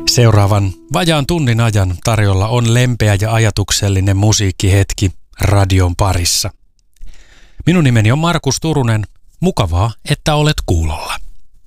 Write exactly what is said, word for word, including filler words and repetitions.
Seuraavan vajaan tunnin ajan tarjolla on lempeä ja ajatuksellinen musiikkihetki radion parissa. Minun nimeni on Markus Turunen. Mukavaa, että olet kuulolla.